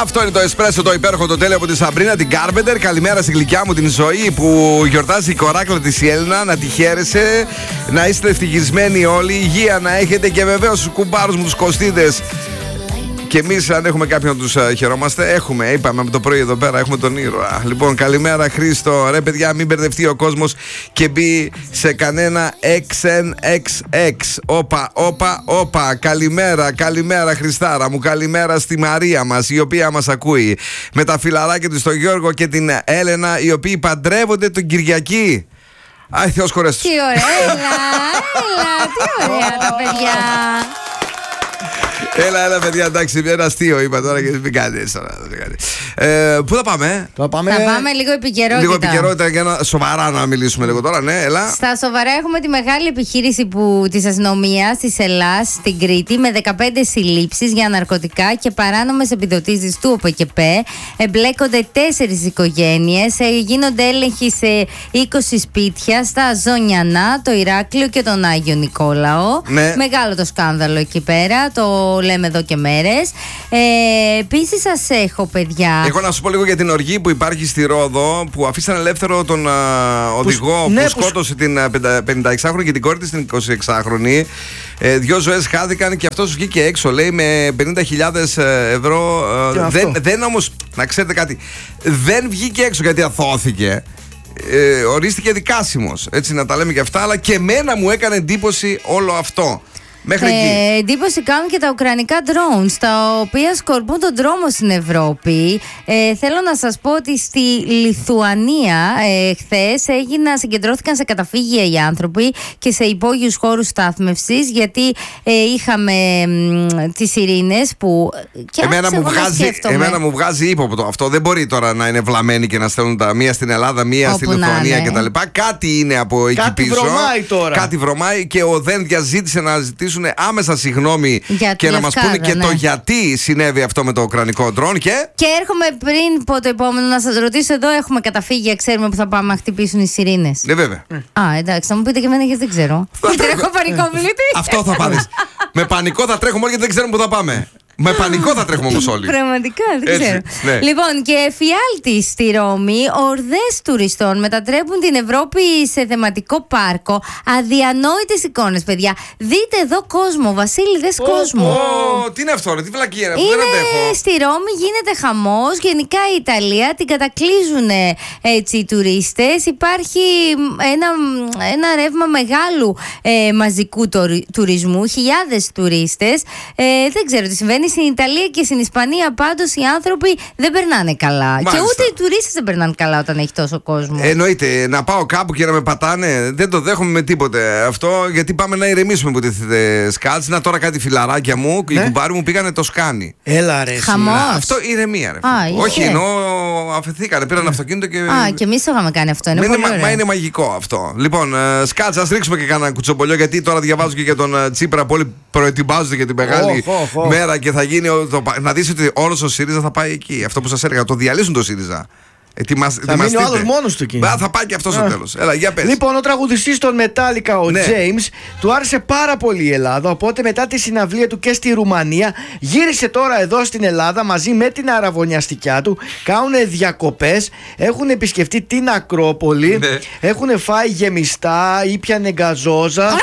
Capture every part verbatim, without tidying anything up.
Αυτό είναι το εσπρέσο, το υπέροχο, το τέλειο από τη Σαμπρίνα, την Κάρπεντερ. Καλημέρα στη γλυκιά μου την Ζωή που γιορτάζει η κοράκλα της η Έλληνα. Να τη χαίρεσαι, να είστε ευτυχισμένοι όλοι. Υγεία να έχετε και βεβαίως στους κουμπάρους μου, τους Κωστίδες. Και εμείς, αν έχουμε κάποιον να τους uh, χαιρόμαστε, έχουμε. Είπαμε από το πρωί εδώ πέρα, έχουμε τον ήρωα. Λοιπόν, καλημέρα Χρήστο. Ρε παιδιά, μην μπερδευτεί ο κόσμος και μπει σε κανένα εξ εν εξ εξ. Όπα, όπα, όπα. Καλημέρα, καλημέρα Χριστάρα μου. Καλημέρα στη Μαρία μας, η οποία μας ακούει. Με τα φιλαράκια του στον Γιώργο και την Έλενα, οι οποίοι παντρεύονται τον Κυριακή. Αϊ, Θεός χωρές. Τι ωραία, έλα, έλα, τι ωραία τα παιδιά. Έλα, έλα, παιδιά, εντάξει, ένα αστείο είπα τώρα και μην κάνετε έτσι τώρα. Ε, πού θα πάμε? Θα πάμε, θα πάμε λίγο επικαιρότητα. Λίγο επικαιρότητα για να σοβαρά να μιλήσουμε λίγο τώρα, ναι, έλα. Στα σοβαρά έχουμε τη μεγάλη επιχείρηση που, της αστυνομίας της Ελλάς στην Κρήτη με δεκαπέντε συλλήψεις για ναρκωτικά και παράνομες επιδοτήσεις του ΟΠΕΚΕΠ. Εμπλέκονται τέσσερις οικογένειες, γίνονται έλεγχοι σε είκοσι σπίτια στα Ζωνιανά, το Ηράκλειο και τον Άγιο Νικόλαο. Ναι. Μεγάλο το σκάνδαλο εκεί πέρα, το λέμε εδώ και μέρες. Ε, επίσης σας έχω, παιδιά. Εγώ να σου πω λίγο για την οργή που υπάρχει στη Ρόδο, που αφήσαν ελεύθερο τον α, οδηγό που, ναι, που σκότωσε που... την πενηνταεξάχρονη και την κόρη της την εικοσιεξάχρονη. Ε, δύο ζωές χάθηκαν και αυτός βγήκε έξω, λέει, με πενήντα χιλιάδες ευρώ. Ε, δεν, δεν όμως, να ξέρετε κάτι, δεν βγήκε έξω γιατί αθώθηκε. Ε, ορίστηκε δικάσιμος. Έτσι να τα λέμε και αυτά, αλλά και εμένα μου έκανε εντύπωση όλο αυτό. Μέχρι ε, εντύπωση κάνουν και τα ουκρανικά drones, τα οποία σκορπούν τον δρόμο στην Ευρώπη. Ε, θέλω να σας πω ότι στη Λιθουανία ε, χθες έγινα, συγκεντρώθηκαν σε καταφύγια οι άνθρωποι και σε υπόγειους χώρους στάθμευσης, γιατί ε, είχαμε ε, τις σιρήνες που. Και εμένα, μου βγάζει, εμένα μου βγάζει ύποπτο αυτό. Δεν μπορεί τώρα να είναι βλαμμένοι και να στέλνουν τα μία στην Ελλάδα, μία όπου στη Λιθουανία κτλ. Κάτι είναι από εκεί κάτι πίσω. Βρωμάει τώρα. Κάτι βρωμάει και ο Δένδια ζήτησε να ζητήσουν άμεσα συγγνώμη για και να μας πούνε και ναι. το γιατί συνέβη αυτό με το ουκρανικό ντρόν. Και, και έρχομαι πριν πω το επόμενο να σας ρωτήσω. Εδώ έχουμε καταφύγια, ξέρουμε που θα πάμε να χτυπήσουν οι σιρήνες. Ναι, βέβαια. Α, εντάξει, θα μου πείτε και εμένα γιατί δεν ξέρω. Τρέχω πανικόβλητη. Αυτό θα πάρεις. Με πανικό θα τρέχουμε όλοι γιατί δεν ξέρουμε που θα πάμε. Με πανικό θα τρέχουμε όμως όλοι. Πραγματικά, δεν έτσι, ξέρω. Ναι. Λοιπόν, και εφιάλτης στη Ρώμη, ορδές τουριστών μετατρέπουν την Ευρώπη σε θεματικό πάρκο. Αδιανόητες εικόνες, παιδιά. Δείτε εδώ κόσμο, Βασίλη, δες oh, κόσμο. Oh, τι είναι αυτό, ρε, τι βλακία είναι αυτό. Είναι δεν αντέχω. Στη Ρώμη γίνεται χαμός. Γενικά η Ιταλία την κατακλείζουν έτσι οι τουρίστες. Υπάρχει ένα, ένα ρεύμα μεγάλου ε, μαζικού τουρισμού, χιλιάδες τουρίστες. Ε, δεν ξέρω τι συμβαίνει. Στην Ιταλία και στην Ισπανία πάντως οι άνθρωποι δεν περνάνε καλά. Μάλιστα. Και ούτε οι τουρίστες δεν περνάνε καλά όταν έχει τόσο κόσμο. Εννοείται, να πάω κάπου και να με πατάνε, δεν το δέχομαι με τίποτε αυτό, γιατί πάμε να ηρεμήσουμε που τίθεται σκάτς. Να τώρα κάτι φιλαράκια μου, ναι. Οι κουμπάροι μου πήγανε το σκάνι. Έλα ρε. Χαμός. Αυτό ηρεμία, ρε. Α, όχι, ενώ αφαιθήκανε, πήραν αυτοκίνητο και. Α, και εμείς το είχαμε κάνει αυτό. Είναι είναι, πολύ μα, μα είναι μαγικό αυτό. Λοιπόν, σκάτς, ας ρίξουμε και κανένα κουτσομπολιό, γιατί τώρα διαβάζω και για τον Τσίπρα που όλοι προετοιμάζονται για την μεγάλη oh, oh, oh. μέρα και θα γίνει. Το, να δεις ότι όλος ο ΣΥΡΙΖΑ θα πάει εκεί. Αυτό που σας έλεγα, το διαλύσουν το ΣΥΡΙΖΑ. Ετοιμασ... Θα μείνει ο άλλος μόνος του εκεί. Μπα, θα πάει και αυτός στο τέλος. Έλα, για πες. Λοιπόν, ο τραγουδιστής των Metallica, ο ναι. James, του άρεσε πάρα πολύ η Ελλάδα. Οπότε μετά τη συναυλία του και στη Ρουμανία, γύρισε τώρα εδώ στην Ελλάδα μαζί με την αραβωνιαστικιά του. Κάνουν διακοπές, έχουν επισκεφτεί την Ακρόπολη, ναι. Έχουν φάει γεμιστά, ήπιανε γκαζόζα.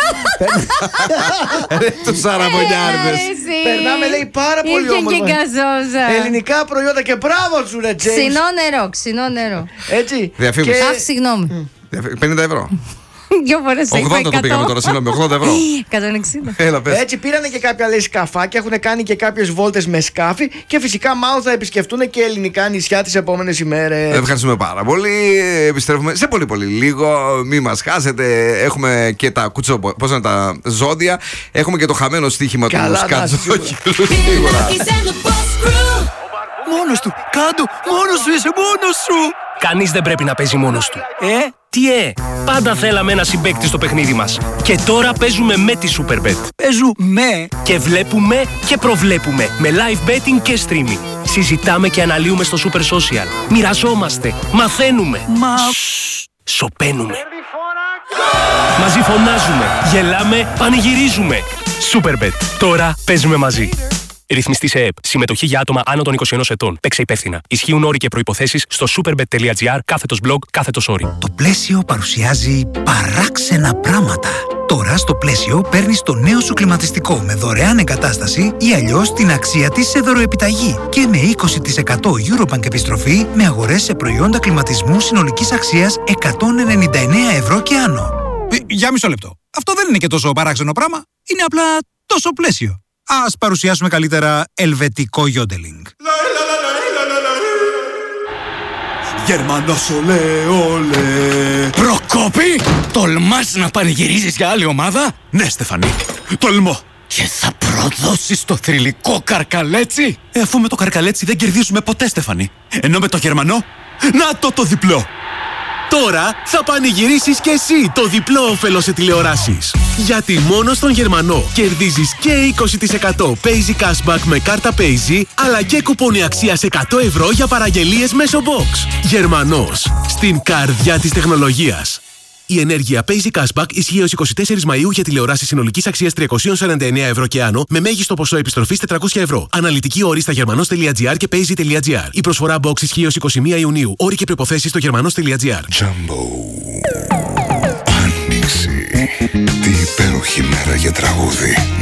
Τους αραβωνιάρδες. Περνάμε, λέει, πάρα πολύ όμορφα. Ελληνικά προϊόντα και μπράβο σου, ρε James. Ξινό νερό, ξινό νερό. Έτσι. Διαφήμιση. Και... Αχ, συγγνώμη. πενήντα ευρώ. Δυο φορές ογδόντα το πήγαμε τώρα, συγγνώμη, ογδόντα ευρώ. εκατόν εξήντα. Έλα, πες. Έτσι πήρανε και κάποια, λέει, σκαφάκια, έχουν κάνει και κάποιες βόλτες με σκάφη και φυσικά μάλλον θα επισκεφτούν και ελληνικά νησιά τις επόμενες ημέρες. Ευχαριστούμε πάρα πολύ. Επιστρέφουμε σε πολύ πολύ λίγο. Μη μας χάσετε. Έχουμε και τα κουτσο, πώς είναι τα ζώδια. Έχουμε και το χαμένο στοίχημα του Σκατζόκυλου. Μόνος του, κάτω, μόνος σου, είσαι μόνος σου. Κανείς δεν πρέπει να παίζει μόνος του. Ε, τι ε, πάντα θέλαμε ένα συμπαίκτη στο παιχνίδι μας. Και τώρα παίζουμε με τη Superbet. Παίζουμε και βλέπουμε και προβλέπουμε με live betting και streaming. Συζητάμε και αναλύουμε στο Super Social. Μοιραζόμαστε, μαθαίνουμε. Μα... Σωπαίνουμε. Μαζί φωνάζουμε, γελάμε, πανηγυρίζουμε. Superbet, τώρα παίζουμε μαζί. Ρυθμιστή σε ΕΕΠ. Συμμετοχή για άτομα άνω των είκοσι ενός ετών. Παίξε υπεύθυνα. Ισχύουν όροι και προϋποθέσεις στο superbet.gr κάθετος blog κάθετος όροι. Το Πλαίσιο παρουσιάζει παράξενα πράγματα. Τώρα στο Πλαίσιο παίρνεις το νέο σου κλιματιστικό με δωρεάν εγκατάσταση ή αλλιώς την αξία της σε δωροεπιταγή και με είκοσι τοις εκατό Eurobank επιστροφή με αγορές σε προϊόντα κλιματισμού συνολικής αξίας εκατόν ενενήντα εννέα ευρώ και άνω. Ε, για μισό λεπτό. Αυτό δεν είναι και τόσο παράξενο πράγμα. Είναι απλά τόσο Πλαίσιο. Ας παρουσιάσουμε καλύτερα ελβετικό γιόντελινγκ. Γερμανός ολέ ολέ. Προκόπη! Τολμάς να πανηγυρίζεις για άλλη ομάδα? Ναι, Στεφανή, τολμώ. Και θα προδώσεις το θρυλικό καρκαλέτσι? Ε, αφού με το καρκαλέτσι δεν κερδίζουμε ποτέ, Στεφανή. Ενώ με το Γερμανό, να το το διπλό. Τώρα θα πανηγυρίσεις και εσύ το διπλό όφελος σε τηλεοράσεις. Γιατί μόνο στον Γερμανό κερδίζεις και είκοσι τοις εκατό Paisy Cashback με κάρτα Paisy, αλλά και κουπόνι αξίας εκατό ευρώ για παραγγελίες μέσω box. Γερμανός, στην καρδιά της τεχνολογίας. Η ενέργεια Paisy Cashback ισχύει ως εικοστή τέταρτη Μαΐου για τηλεοράσεις συνολικής αξίας τριακόσια σαράντα εννέα ευρώ και άνω, με μέγιστο ποσό επιστροφής τετρακόσια ευρώ. Αναλυτική όρη στα γερμανός.gr και paisy.gr. Η προσφορά box ισχύει ως εικοστή πρώτη Ιουνίου. Όροι και προϋποθέσεις στο γερμανός.gr. Jumbo. Άνοιξη. Τι υπέροχη μέρα για τραγούδι.